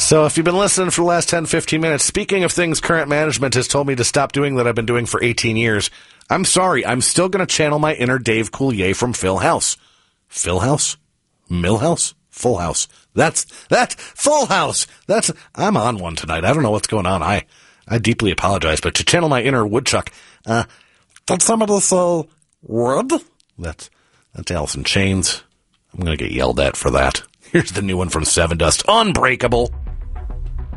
So if you've been listening for the last 10, 15 minutes, speaking of things current management has told me to stop doing that I've been doing for 18 years, I'm sorry. I'm still going to channel my inner Dave Coulier from Phil House. Phil House? Millhouse? Full House. That's Full House. I'm on one tonight. I don't know what's going on. I deeply apologize, but to channel my inner woodchuck, did somebody say wood? That's Alice in Chains. I'm going to get yelled at for that. Here's the new one from Seven Dust. Unbreakable.